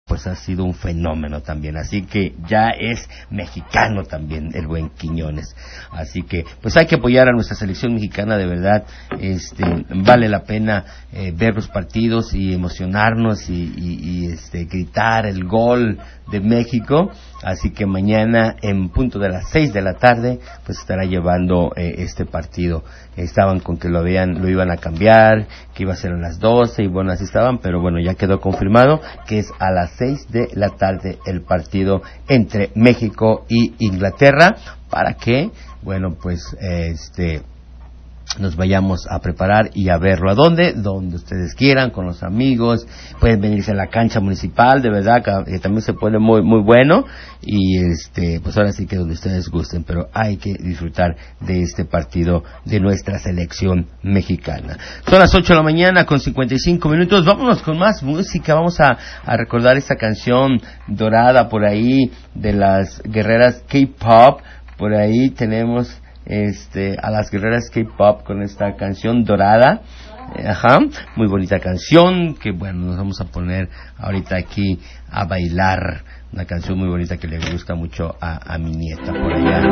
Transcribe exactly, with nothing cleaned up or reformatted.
pues ha sido un fenómeno también, así que ya es mexicano también el buen Quiñones, así que pues hay que apoyar a nuestra selección mexicana, de verdad, este vale la pena eh, ver los partidos y emocionarnos y, y, y este gritar el gol de México, así que mañana en punto de las seis de la tarde pues estará llevando eh, este partido. Estaban con que lo habían, lo iban a cambiar, que iba a ser a las doce y bueno, así estaban, pero bueno, ya quedó confirmado que es a las seis de la tarde el partido entre México y Inglaterra, para que, bueno, pues eh, este nos vayamos a preparar y a verlo. ¿A dónde? Donde ustedes quieran, con los amigos, pueden venirse a la cancha municipal, de verdad que también se pone muy muy bueno, y este pues ahora sí que donde ustedes gusten, pero hay que disfrutar de este partido de nuestra selección mexicana. Son las ocho de la mañana con cincuenta y cinco minutos, vámonos con más música, vamos a, a recordar esta canción dorada por ahí de las guerreras K-pop, por ahí tenemos este a las guerreras K-pop con esta canción dorada, eh, ajá, muy bonita canción que bueno, nos vamos a poner ahorita aquí a bailar, una canción muy bonita que le gusta mucho a, a mi nieta por allá.